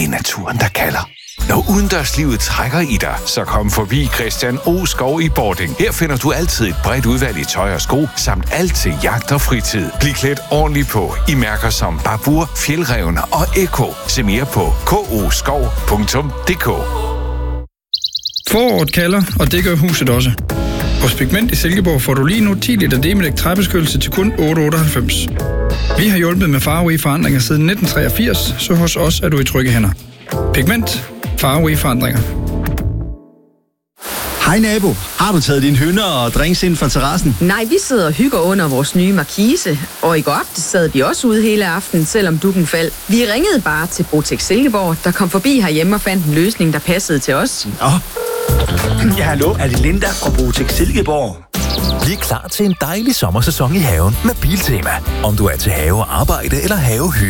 er naturen, der kalder. Når udendørslivet trækker i dig, så kom forbi Christian O. Skov i Bording. Her finder du altid et bredt udvalg i tøj og sko, samt alt til jagt og fritid. Bliv klædt ordentligt på i mærker som Babur, Fjeldrevne og Eko. Se mere på koskov.dk. Foråret kalder, og det gør huset også. Hos Pigment i Silkeborg får du lige nu 10 liter Demelec træbeskyttelse til kun 8,98. Vi har hjulpet med farverige forandringer siden 1983, så hos os er du i trygge hænder. Pigment. Farverige forandringer. Hej nabo, har du taget dine hønder og drinks ind fra terrassen? Nej, vi sidder og hygger under vores nye markise, og i går aftes sad vi også ude hele aftenen, selvom dukken faldt. Vi ringede bare til Brotex Silkeborg, der kom forbi herhjemme og fandt en løsning, der passede til os. Ja, hallo, er det Linda fra Brotex Silkeborg? Vi er klar til en dejlig sommersæson i haven med Biltema. Om du er til have og arbejde eller have